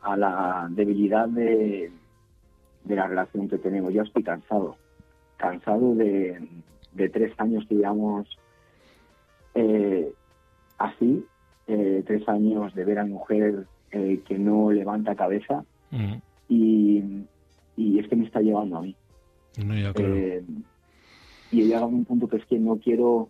a la debilidad de la relación que tenemos. Ya estoy cansado de 3 años que llevamos así, 3 años de ver a mi mujer que no levanta cabeza, y es que me está llevando a mí. No, ya, claro. Y he llegado a un punto que es que no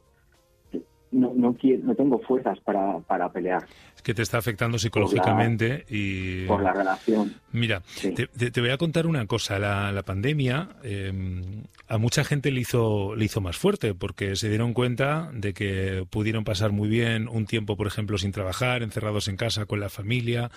tengo fuerzas para pelear. Es que te está afectando psicológicamente por la relación. Mira, sí. te voy a contar una cosa. La pandemia a mucha gente le hizo más fuerte, porque se dieron cuenta de que pudieron pasar muy bien un tiempo, por ejemplo, sin trabajar, encerrados en casa con la familia.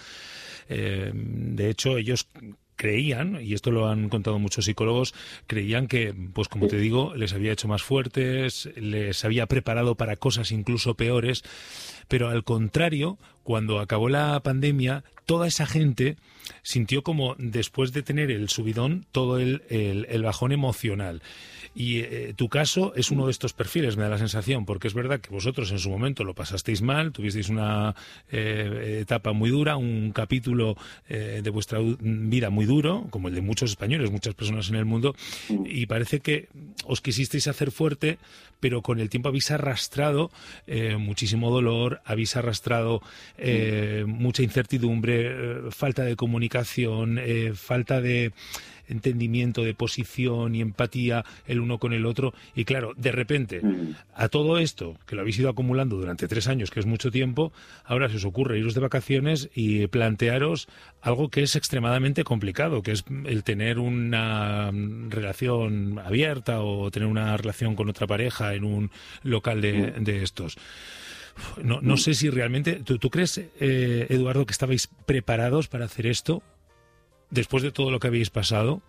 De hecho, ellos creían, y esto lo han contado muchos psicólogos, creían que, pues como te digo, les había hecho más fuertes, les había preparado para cosas incluso peores, pero al contrario, cuando acabó la pandemia, toda esa gente sintió como, después de tener el subidón, todo el bajón emocional. Y tu caso es uno de estos perfiles, me da la sensación, porque es verdad que vosotros en su momento lo pasasteis mal, tuvisteis una etapa muy dura, un capítulo de vuestra vida muy duro, como el de muchos españoles, muchas personas en el mundo, y parece que os quisisteis hacer fuerte, pero con el tiempo habéis arrastrado muchísimo dolor, habéis arrastrado mucha incertidumbre, falta de comunicación, falta de entendimiento, de posición y empatía el uno con el otro. Y claro, de repente, a todo esto, que lo habéis ido acumulando durante 3 años, que es mucho tiempo, ahora se os ocurre iros de vacaciones y plantearos algo que es extremadamente complicado, que es el tener una relación abierta o tener una relación con otra pareja en un local de estos. No sé si realmente... ¿Tú crees, Eduardo, que estabais preparados para hacer esto después de todo lo que habéis pasado?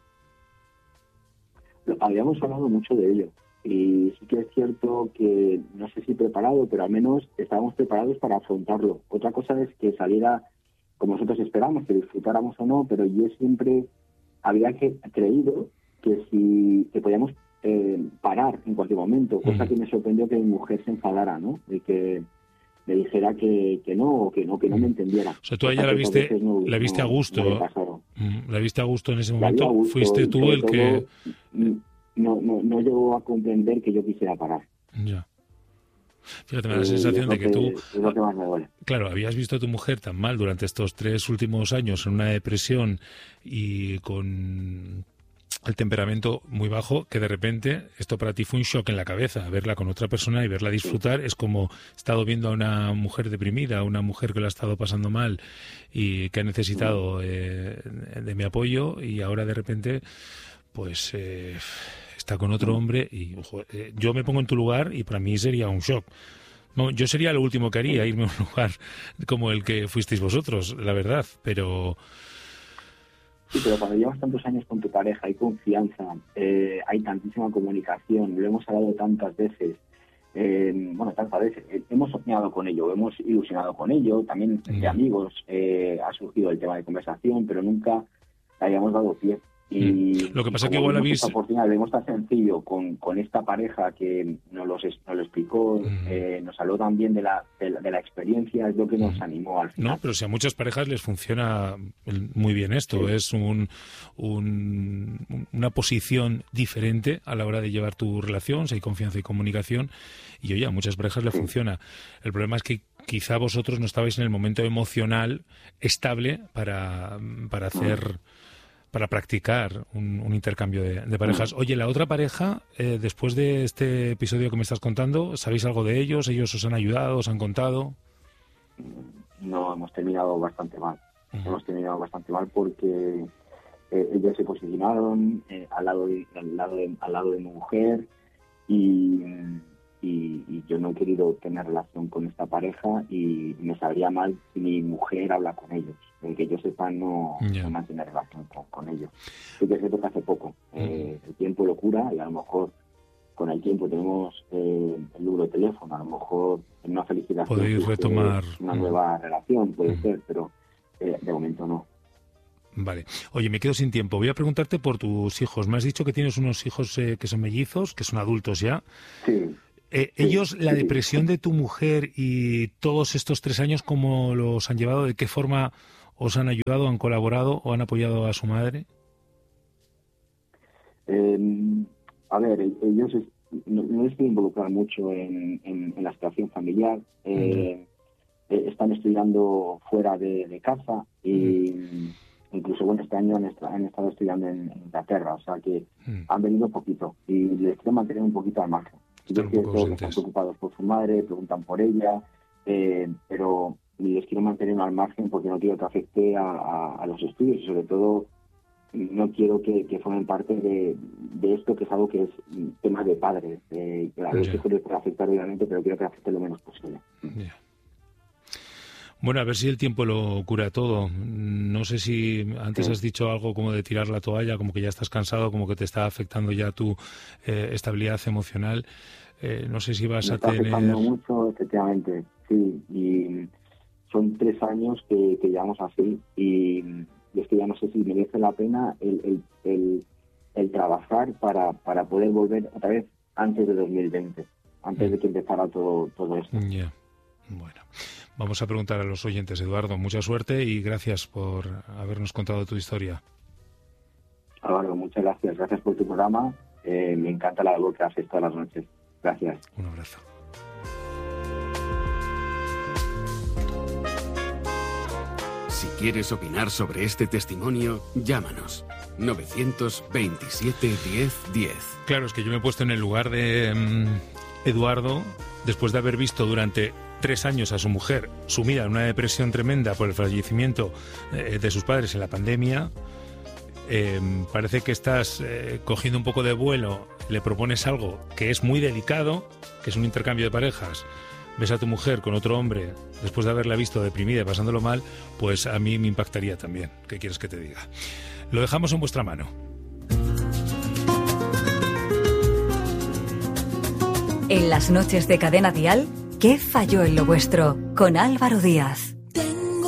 Habíamos hablado mucho de ello, y sí que es cierto que no sé si preparado, pero al menos estábamos preparados para afrontarlo. Otra cosa es que saliera como nosotros esperamos, que disfrutáramos o no, pero yo siempre había creído que podíamos parar en cualquier momento, cosa que me sorprendió que mi mujer se enfadara, ¿no? De que me dijera que no me entendiera. O sea, tú a ella la viste a gusto. La viste a gusto en ese momento. Gusto, fuiste tú el que... No llegó a comprender que yo quisiera parar. Ya. Fíjate, me da la sensación de que tú... Es lo que más me duele. Claro, habías visto a tu mujer tan mal durante estos 3 últimos años en una depresión y con el temperamento muy bajo, que de repente esto para ti fue un shock en la cabeza. Verla con otra persona y verla disfrutar es como he estado viendo a una mujer deprimida, a una mujer que lo ha estado pasando mal y que ha necesitado de mi apoyo, y ahora de repente pues está con otro hombre y yo me pongo en tu lugar y para mí sería un shock. No, yo sería lo último que haría, irme a un lugar como el que fuisteis vosotros, la verdad, pero... Sí, pero cuando llevas tantos años con tu pareja hay confianza, hay tantísima comunicación, lo hemos hablado tantas veces, hemos soñado con ello, hemos ilusionado con ello, también entre amigos ha surgido el tema de conversación, pero nunca le habíamos dado pie. Y lo que pasa es que igual habéis... esta oportunidad, vemos tan sencillo con esta pareja que nos lo explicó, nos habló también de la experiencia, es lo que nos animó al final. No, pero si a muchas parejas les funciona muy bien esto, es una posición diferente a la hora de llevar tu relación, si hay confianza y comunicación, y oye, a muchas parejas le funciona. El problema es que quizá vosotros no estabais en el momento emocional estable para hacer... para practicar un intercambio de parejas. Oye, la otra pareja, después de este episodio que me estás contando, ¿sabéis algo de ellos? ¿Ellos os han ayudado, os han contado? No, hemos terminado bastante mal. Hemos terminado bastante mal porque ellos se posicionaron al lado de mi mujer y yo no he querido tener relación con esta pareja y me sabría mal si mi mujer habla con ellos. El que yo sepa no mantiene relación con ellos. Sí que es cierto que hace poco. El tiempo lo cura y a lo mejor con el tiempo tenemos el número de teléfono, a lo mejor en una felicidad podéis retomar una nueva relación, puede ser, pero de momento no. Vale. Oye, me quedo sin tiempo. Voy a preguntarte por tus hijos. Me has dicho que tienes unos hijos que son mellizos, que son adultos ya. Sí. Ellos, la depresión de tu mujer y todos estos 3 años, ¿cómo los han llevado? ¿De qué forma ¿Os han ayudado, han colaborado o han apoyado a su madre? A ver, ellos no estoy involucrado mucho en la situación familiar. Están estudiando fuera de casa y incluso, bueno, este año han estado estudiando en Inglaterra, o sea que han venido poquito y les quiero mantener un poquito al margen. Ellos están preocupados por su madre, preguntan por ella, pero les quiero mantener al margen porque no quiero que afecte a los estudios y sobre todo no quiero que formen parte de esto, que es algo que es tema de padres. A veces puede afectar obviamente, pero quiero que afecte lo menos posible. Yeah. Bueno, a ver si el tiempo lo cura todo. No sé si antes has dicho algo como de tirar la toalla, como que ya estás cansado, como que te está afectando ya tu estabilidad emocional. No sé si vas a tener... Me está afectando mucho, efectivamente, sí. Y son 3 años que llevamos así y es que ya no sé si merece la pena el trabajar para poder volver otra vez antes de 2020, antes de que empezara todo esto. Yeah. Bueno, vamos a preguntar a los oyentes, Eduardo. Mucha suerte y gracias por habernos contado tu historia. Álvaro, muchas gracias. Gracias por tu programa. Me encanta la labor que haces todas las noches. Gracias. Un abrazo. Si quieres opinar sobre este testimonio, llámanos. 927 10 10. Claro, es que yo me he puesto en el lugar de Eduardo, después de haber visto durante 3 años a su mujer sumida en una depresión tremenda por el fallecimiento de sus padres en la pandemia. Parece que estás cogiendo un poco de vuelo, le propones algo que es muy delicado, que es un intercambio de parejas. Ves a tu mujer con otro hombre después de haberla visto deprimida y pasándolo mal, pues a mí me impactaría también. ¿Qué quieres que te diga? Lo dejamos en vuestra mano. En las noches de Cadena Dial, ¿qué falló en lo vuestro? Con Álvaro Díaz.